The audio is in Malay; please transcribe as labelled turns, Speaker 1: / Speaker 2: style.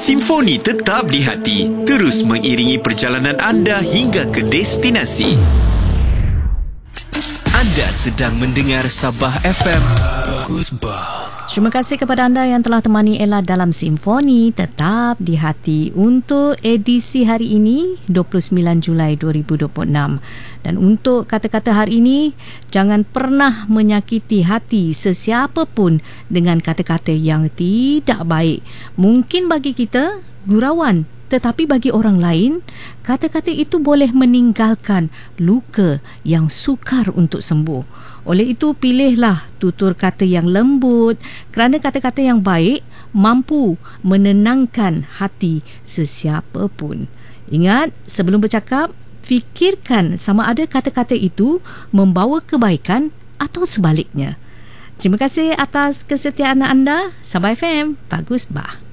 Speaker 1: Simfoni tetap di hati, terus mengiringi perjalanan anda hingga ke destinasi. Anda sedang mendengar Sabah FM. Bagus bah.
Speaker 2: Terima kasih kepada anda yang telah temani Ella dalam Simfoni Tetap di Hati untuk edisi hari ini 29 Julai 2026. Dan untuk kata-kata hari ini, jangan pernah menyakiti hati sesiapa pun dengan kata-kata yang tidak baik. Mungkin bagi kita gurauan, tetapi bagi orang lain, kata-kata itu boleh meninggalkan luka yang sukar untuk sembuh. Oleh itu, pilihlah tutur kata yang lembut kerana kata-kata yang baik mampu menenangkan hati sesiapa pun. Ingat, sebelum bercakap, fikirkan sama ada kata-kata itu membawa kebaikan atau sebaliknya. Terima kasih atas kesetiaan anda. Sabah FM, bagus bah.